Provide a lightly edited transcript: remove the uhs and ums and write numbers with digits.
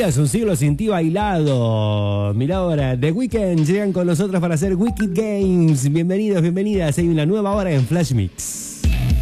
días, un siglo sin ti bailado. Mirá ahora, The Weeknd llegan con nosotros para hacer Wicked Games. Bienvenidos, bienvenidas. Hay una nueva hora en Flash Mix.